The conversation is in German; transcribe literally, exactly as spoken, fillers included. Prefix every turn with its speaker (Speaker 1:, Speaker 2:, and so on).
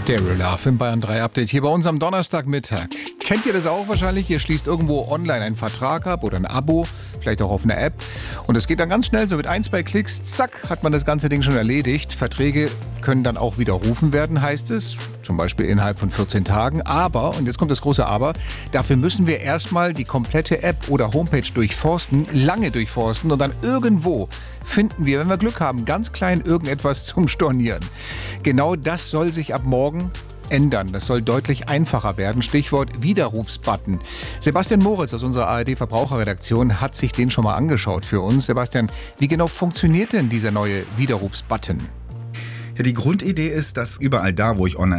Speaker 1: Stereo Love im Bayern drei Update hier bei uns am Donnerstagmittag. Kennt ihr das auch wahrscheinlich? Ihr schließt irgendwo online einen Vertrag ab oder ein Abo, vielleicht auch auf einer App. Und es geht dann ganz schnell, so mit ein, zwei Klicks, zack, hat man das ganze Ding schon erledigt. Verträge können dann auch widerrufen werden, heißt es. Zum Beispiel innerhalb von vierzehn Tagen. Aber, und jetzt kommt das große Aber, dafür müssen wir erstmal die komplette App oder Homepage durchforsten, lange durchforsten und dann irgendwo finden wir, wenn wir Glück haben, ganz klein irgendetwas zum Stornieren. Genau das soll sich ab morgen ändern. Das soll deutlich einfacher werden. Stichwort Widerrufsbutton. Sebastian Moritz aus unserer A R D-Verbraucherredaktion hat sich den schon mal angeschaut für uns. Sebastian, wie genau funktioniert denn dieser neue Widerrufsbutton?
Speaker 2: Ja, die Grundidee ist, dass überall da, wo ich online